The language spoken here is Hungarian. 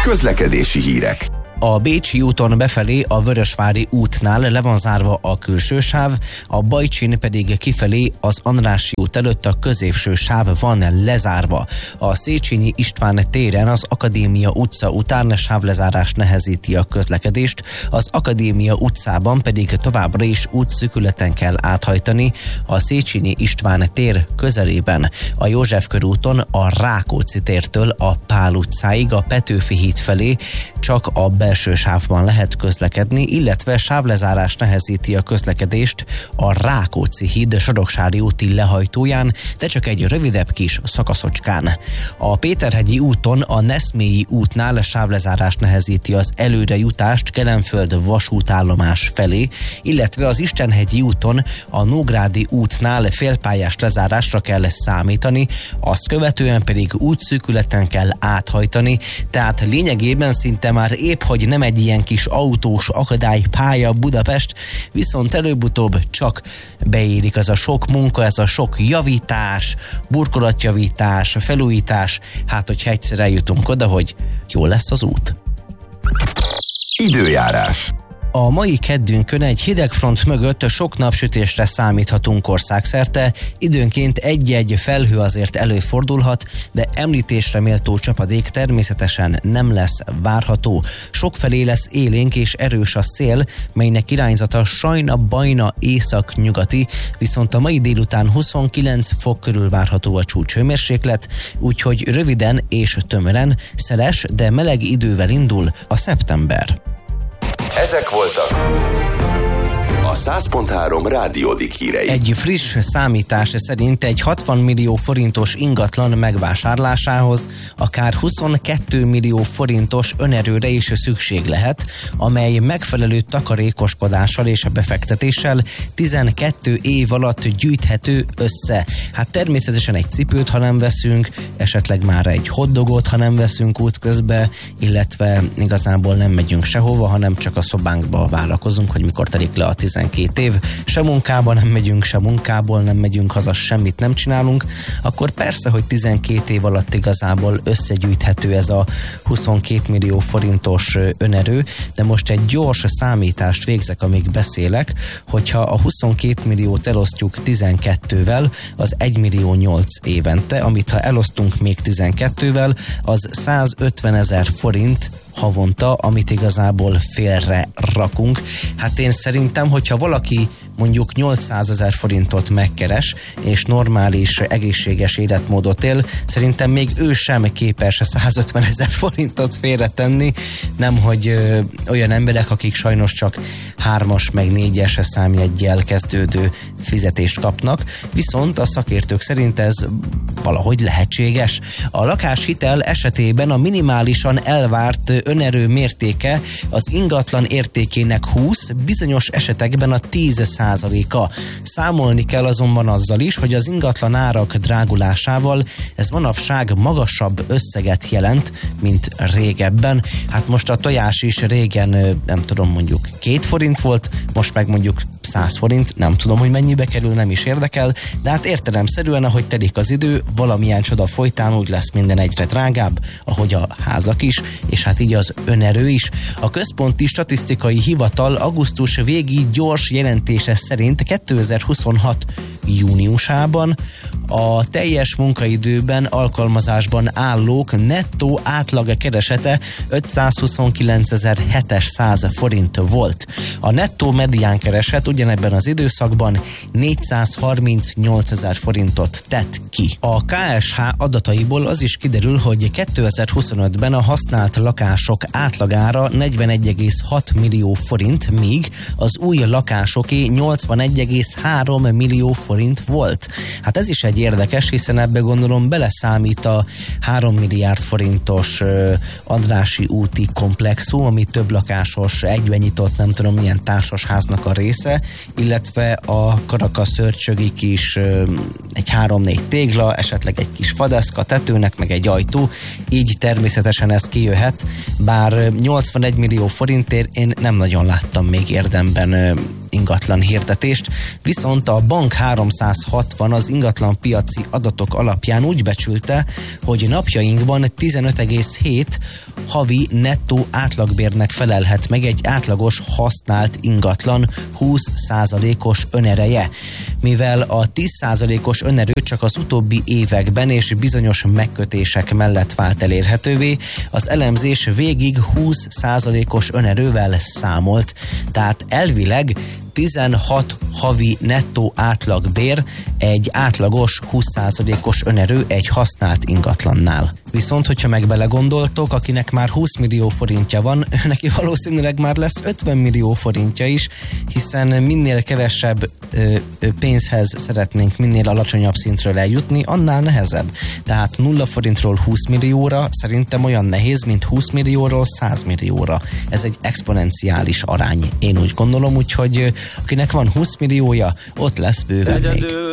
Közlekedési hírek. A Bécsi úton befelé a Vörösvári útnál le van zárva a külső sáv, a Bajcsin pedig kifelé az Andrássy út előtt a középső sáv van lezárva. A Széchenyi István téren az Akadémia utca után sávlezárás nehezíti a közlekedést, az Akadémia utcában pedig továbbra is útszűkületen kell áthajtani a Széchenyi István tér közelében. A József körúton a Rákóczi tértől a Pál utcáig a Petőfi híd felé csak a belső sávban lehet közlekedni, illetve sávlezárás nehezíti a közlekedést a Rákóczi híd Soroksári úti lehajtóján, de csak egy rövidebb kis szakaszocskán. A Péterhegyi úton a Neszmélyi útnál sávlezárás nehezíti az előrejutást Kelenföld vasútállomás felé, illetve az Istenhegyi úton a Nógrádi útnál félpályás lezárásra kell számítani, azt követően pedig útszűkületen kell áthajtani, tehát lényegében szinte már épp hogy nem egy ilyen kis autós akadálypálya Budapest, viszont előbb-utóbb csak beérik ez a sok munka, ez a sok javítás, burkolatjavítás, felújítás, hát hogyha egyszer eljutunk oda, hogy jó lesz az út. Időjárás. A mai keddünkön egy hidegfront mögött sok napsütésre számíthatunk országszerte, időnként egy-egy felhő azért előfordulhat, de említésre méltó csapadék természetesen nem lesz várható. Sokfelé lesz élénk és erős a szél, melynek irányzata Sajna-Bajna észak-nyugati, viszont a mai délután 29 fok körül várható a csúcshőmérséklet, úgyhogy röviden és tömören szeles, de meleg idővel indul a szeptember. Ezek voltak a 100.3 Rádiódik hírei. Egy friss számítás szerint egy 60 millió forintos ingatlan megvásárlásához akár 22 millió forintos önerőre is szükség lehet, amely megfelelő takarékoskodással és befektetéssel 12 év alatt gyűjthető össze. Hát természetesen egy cipőt, ha nem veszünk, esetleg már egy hotdogot, ha nem veszünk útközben, illetve igazából nem megyünk sehova, hanem csak a szobánkba várakozunk, hogy mikor telik le a 12 év, se munkában nem megyünk, se munkából nem megyünk haza, semmit nem csinálunk, akkor persze, hogy 12 év alatt igazából összegyűjthető ez a 22 millió forintos önerő, de most egy gyors számítást végzek, amíg beszélek, hogyha a 22 milliót elosztjuk 12-vel, az 1 millió 8 évente, amit ha elosztunk még 12-vel, az 150 000 forint havonta, amit igazából félre rakunk. Hát én szerintem, hogyha valaki mondjuk 800 000 forintot megkeres, és normális, egészséges életmódot él, szerintem még ő sem képes 150 000 forintot félretenni, nemhogy olyan emberek, akik sajnos csak 3-as meg 4-es számjeggyel kezdődő fizetést kapnak, viszont a szakértők szerint ez valahogy lehetséges. A lakáshitel esetében a minimálisan elvárt önerő mértéke az ingatlan értékének 20, bizonyos esetekben a 10%-a. Számolni kell azonban azzal is, hogy az ingatlan árak drágulásával ez manapság magasabb összeget jelent, mint régebben. Hát most a tojás is régen, nem tudom, mondjuk 2 forint volt, most meg mondjuk 100 forint, nem tudom, hogy mennyibe kerül, nem is érdekel, de hát értelemszerűen, ahogy telik az idő, valamilyen csoda folytán úgy lesz minden egyre drágább, ahogy a házak is, és hát így az önerő is. A Központi Statisztikai Hivatal augusztus végi gyors jelentése szerint 2026 júniusában a teljes munkaidőben alkalmazásban állók nettó átlag keresete 529.700 forint volt. A nettó medián kereset ugyanebben az időszakban 438 000 forintot tett ki. A KSH adataiból az is kiderül, hogy 2025-ben a használt lakások átlagára 41,6 millió forint, míg az új lakásoké 81,3 millió forint volt. Hát ez is egy érdekes, hiszen ebbe gondolom beleszámít a 3 milliárd forintos Andrássy úti komplexum, ami több lakásos, egyben nyitott, nem tudom milyen társasháznak a része, illetve a Karaka-Szörcsögi kis egy 3-4 tégla, esetleg egy kis fadeszka tetőnek, meg egy ajtó, így természetesen ez kijöhet, bár 81 millió forintért én nem nagyon láttam még érdemben ingatlan hirdetést, viszont a bank 3 360 az ingatlan piaci adatok alapján úgy becsülte, hogy napjainkban 15,7 havi nettó átlagbérnek felelhet meg egy átlagos használt ingatlan 20%-os önereje. Mivel a 10%-os önerő csak az utóbbi években és bizonyos megkötések mellett vált elérhetővé, az elemzés végig 20%-os önerővel számolt. Tehát elvileg 16 havi nettó átlagbér egy átlagos 20%-os önerő egy használt ingatlannál. Viszont, hogyha meg belegondoltok, akinek már 20 millió forintja van, neki valószínűleg már lesz 50 millió forintja is, hiszen minél kevesebb pénzhez szeretnénk minél alacsonyabb szintről eljutni, annál nehezebb. Tehát 0 forintról 20 millióra szerintem olyan nehéz, mint 20 millióról 100 millióra. Ez egy exponenciális arány, én úgy gondolom, úgyhogy akinek van 20 milliója, ott lesz bőven még.